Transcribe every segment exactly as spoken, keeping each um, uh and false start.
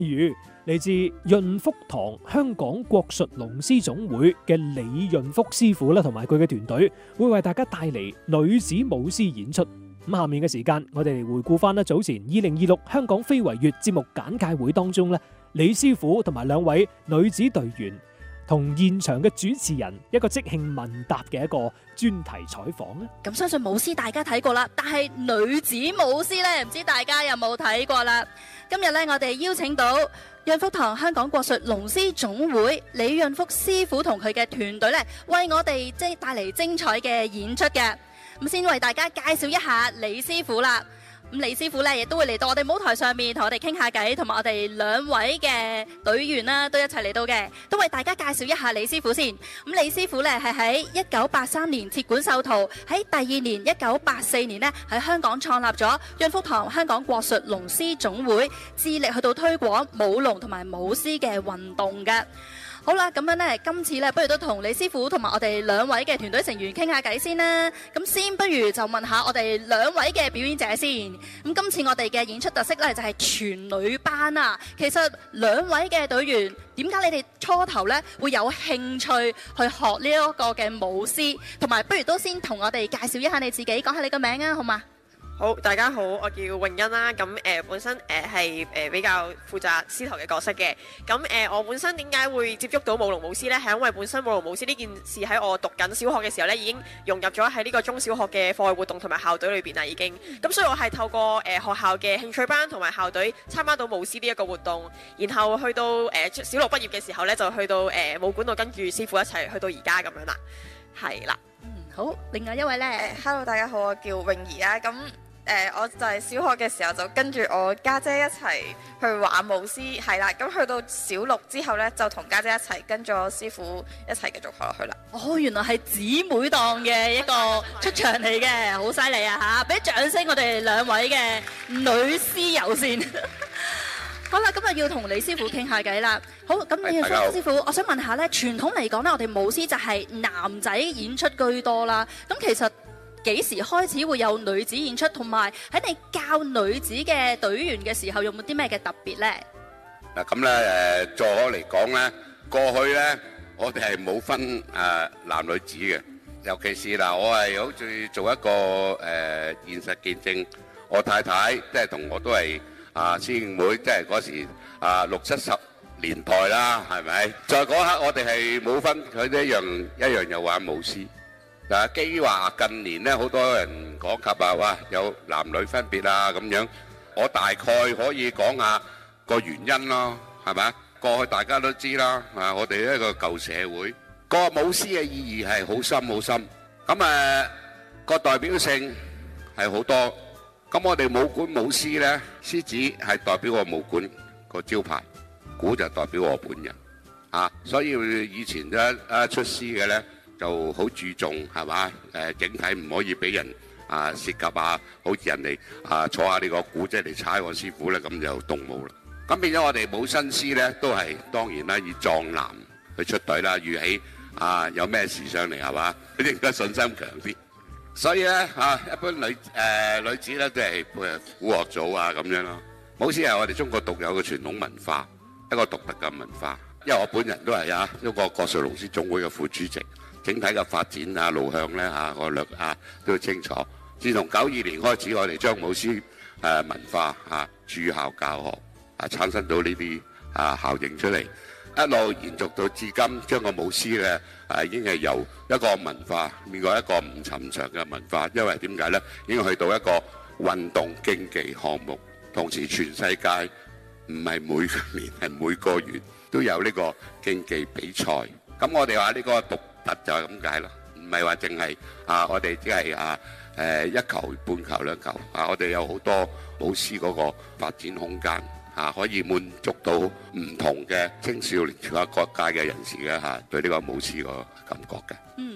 如嚟自潤福堂香港國術龍獅總會嘅李潤福師傅啦，同埋佢嘅團隊會為大家帶嚟女子舞獅演出。咁下面嘅時間，我哋嚟回顧翻啦早前二零二六香港非遺月節目簡介會當中咧，李師傅同埋兩位女子隊員同現場嘅主持人一個即興問答嘅一個專題採訪咧。 咁相信舞獅大家睇過啦，但係女子舞獅咧，唔知大家有冇睇過啦？今日咧，我哋邀請到潤福堂香港國術龍獅總會李潤福師傅同佢嘅團隊咧，為我哋即係帶嚟精彩嘅演出嘅。咁先為大家介紹一下李師傅啦。咁李師傅咧亦都會嚟到我哋舞台上面同我哋傾下偈，同埋我哋兩位嘅隊員啦都一齊嚟到嘅，都為大家介紹一下李師傅先。咁李師傅咧係喺一九八三年設館授徒，喺第二年一九八四年呢喺香港創立咗潤福堂香港國術龍獅總會，致力去到推廣舞龍同埋舞獅嘅運動嘅。好啦，咁樣呢，今次呢，不如都同李師傅同埋我哋兩位嘅團隊成員傾下偈先啦。咁先不如就問下我哋兩位嘅表演者先。咁今次我哋嘅演出特色呢，就係全女班啊。其實兩位嘅隊員，點解你哋初頭呢會有興趣去學呢一個嘅舞獅？同埋不如都先同我哋介紹一下你自己，講下你個名啊，好嗎？ 好，大家好，我叫詠欣啦。咁誒、呃、本身誒係誒比較負責獅頭嘅角色嘅。咁誒、呃、我本身點解會接觸到舞龍舞獅呢？係因為本身舞龍舞獅呢件事喺我讀緊小學嘅時候呢，已經融入咗喺呢個中小學嘅課外活動同埋校隊裏邊啦，已經。咁所以我係透過誒、呃、學校嘅興趣班同埋校隊參加到舞獅呢一個活動，然後去到誒、呃、小六畢業嘅時候呢，就去到誒、呃、舞館度跟住師傅一齊去到而家咁樣啦。係啦。 嗯，好。另外一位呢、 呃、，Hello 大家好，我叫泳兒啦。咁誒、呃，我就係小學嘅時候就跟住我家姐，姐一齊去玩舞獅，係啦。咁去到小六之後呢，就同家姐，姐一齊跟咗師傅一齊繼續學落去啦。 哦，原來係姊妹檔嘅一個出場嚟嘅，好犀利啊嚇！俾掌聲我哋兩位嘅女獅友先。好啦，今日要同李師傅傾下偈啦。好，咁李師傅，我想問下呢，傳統嚟講呢，我哋舞獅就係男仔演出居多啦。咁其實幾時開始會有女子演出，同埋喺你教女子嘅隊員嘅時候，有冇啲咩嘅特別呢？ 嗱咁咧誒，在我嚟講咧，過去咧我哋係冇分誒男女子嘅，尤其是嗱，我係好似做一個誒現實見證，我太太即係同我都係啊師兄妹，即係嗰時啊六七十年代啦，係咪？在嗰刻我哋係冇分，佢都一樣一樣有玩舞獅。嗱，基於話近年咧，好多人講及啊，哇，有男女分別啊咁樣。我大概可以講下個原因咯，係咪？過去大家都知啦，啊，我哋一個舊社會，個舞獅嘅意義係好深好深。咁誒個代表性係好多。咁我哋舞館舞獅咧，獅子係代表我舞館個招牌，鼓就代表我本人。啊，所以以前一一出獅嘅咧，就好注重係嘛？誒整體唔可以俾人啊涉及啊，好似人哋啊坐下呢個鼓即係嚟踩我師傅咧，咁就動武啦。咁變咗我哋舞新獅咧，都係當然啦，以壯男去出隊啦，預起啊有咩事上嚟係嘛？佢哋應該信心強啲。所以咧啊，一般女誒、呃、女子咧都係誒鼓樂組啊咁樣咯。舞獅係我哋中國獨有嘅傳統文化，一個獨特嘅文化。因為我本人都係啊一個國術龍獅總會嘅副主席。整體嘅發展啊路向咧嚇，我略啊都要清楚。自從九二年開始，我哋將舞獅誒文化嚇駐校教學啊，產生到呢啲啊效應出嚟，一路延續到至今，將個舞獅咧啊已經係由一個文化變過一個唔尋常嘅文化。因為點解咧？已經去到一個運動競技項目，同時全世界唔係每個年係每個月都有呢個競技比賽。咁我哋話呢個獨特就係咁解咯，唔係話淨係啊，我哋只係啊誒一球半球兩球啊，我哋有好多舞獅嗰個發展空間啊，可以滿足到唔同嘅青少年全國各界嘅人士嘅嚇對呢個舞獅個感覺嘅。 嗯，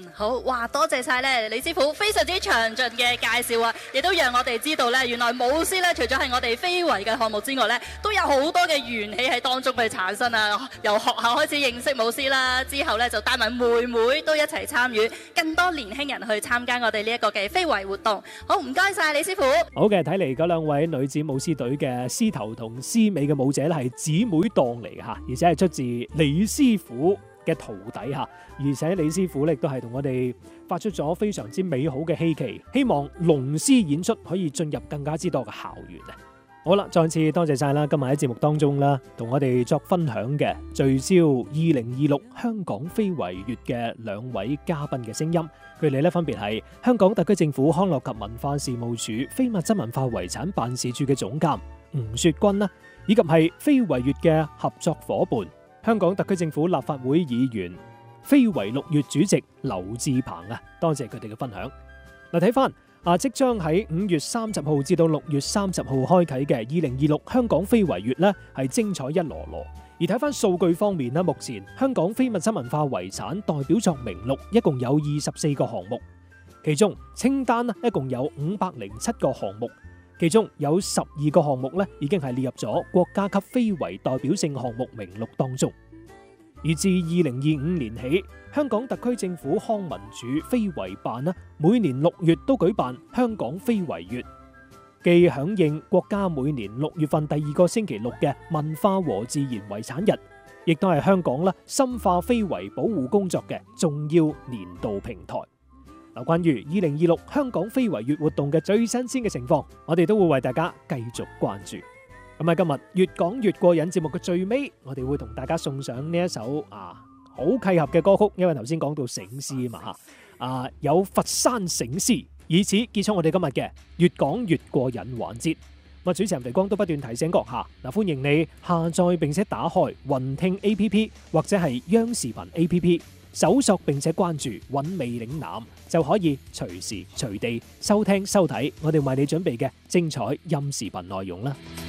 好，哇，多謝晒咧李師傅非常之詳盡嘅介紹啊，亦都讓我哋知道咧，原來舞獅咧除咗係我哋非遺嘅項目之外咧，都有好多嘅元氣喺當中去產生啊。由學校開始認識舞獅啦，之後咧就帶埋妹妹都一齊參與，更多年輕人去參加我哋呢一個嘅非遺活動。好，唔該晒李師傅。 好嘅，睇嚟嗰兩位女子舞獅隊嘅獅頭同獅尾嘅舞者咧係姊妹檔嚟嘅嚇，而且係出自李師傅嘅徒弟嚇，而且李師傅咧亦都係同我哋發出咗非常之美好嘅希期，希望龍獅演出可以進入更加之多嘅校園啊！好啦，再次多謝晒啦，今日喺節目當中啦，同我哋作分享嘅聚焦二零二六香港非遺月嘅兩位嘉賓嘅聲音，佢哋咧分別係香港特區政府康樂及文化事務署非物質文化遺產辦事處嘅總監吳雪君啦，以及係非遺月嘅合作伙伴，香港特區政府立法會議員、非遺六月主席劉志鵬啊，多謝佢哋嘅分享。嗱，睇翻啊，即將喺五月三十號至到六月三十號開啟嘅二零二六香港非遺月呢，係精彩一籮籮。而睇翻數據方面呢，目前香港非物質文化遺產代表作名錄一共有二十四個項目，其中清單呢一共有五百零七個項目，其中有十二個項目呢已經係列入咗國家級非遺代表性項目名錄當中。而自二零二五年起，香港特區政府康文署非遺辦呢，每年六月都舉辦香港非遺月，既響應國家每年六月份第二個星期六嘅文化和自然遺產日，亦都係香港啦深化非遺保護工作嘅重要年度平台。嗱，關於二零二六香港非遺月活動嘅最新鮮嘅情況，我哋都會為大家繼續關注。咁喺今日越講越過癮節目嘅最尾，我哋會同大家送上呢一首啊好契合嘅歌曲，因為頭先講到醒獅啊嘛吓，啊有佛山醒獅，以此結束我哋今日嘅越講越過癮環節。咁啊，主持人肥光都不斷提醒閣下，嗱，歡迎你下載並且打開雲聽 A P P 或者係央視頻 A P P， 搜索並且關注韻味嶺南，就可以隨時隨地收聽收睇我哋為你準備嘅精彩音視頻內容啦。